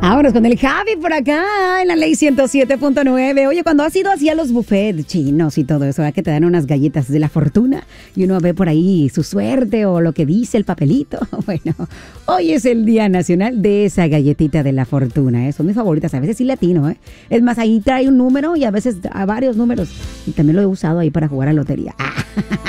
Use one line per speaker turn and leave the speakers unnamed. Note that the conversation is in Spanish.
Vámonos con el Javi por acá en la ley 107.9. Oye, cuando has ido así a los buffets chinos y todo eso, ¿verdad? Que te dan unas galletas de la fortuna y uno ve por ahí su suerte o lo que dice el papelito. Bueno, hoy es el Día Nacional de esa galletita de la fortuna, ¿eh? Son mis favoritas, a veces sí latino, ¿eh? Es más, ahí trae un número y a veces a varios números. Y también lo he usado ahí para jugar a lotería.